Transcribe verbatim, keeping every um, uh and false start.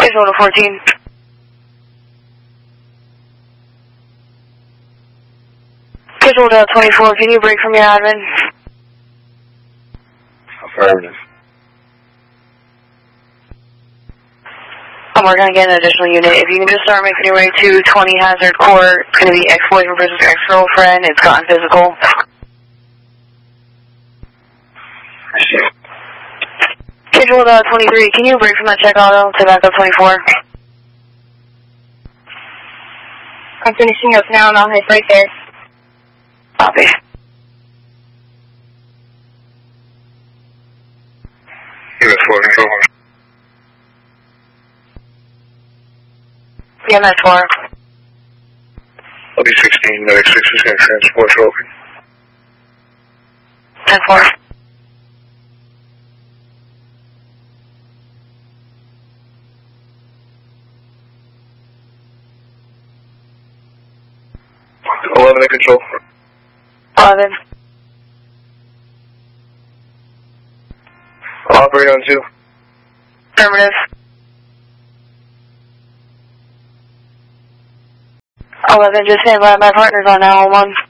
Visual to fourteen. Visual to twenty-four, can you break from your admin? Affirmative. I'm working on getting an additional unit. If you can just start making your way to twenty Hazard Court, it's going to be ex-boyfriend versus ex-girlfriend. It's gotten physical. Visual to twenty-three, can you break from that check auto to back up twenty-four? I'm finishing up now and I'll head right there. Copy. U S four control. Yeah, that's four. L B sixteen, nine six is going to transport open. ten four. eleven in control. eleven. I'll operate on two. Affirmative. eleven, just stand by. My partner's on nine one one.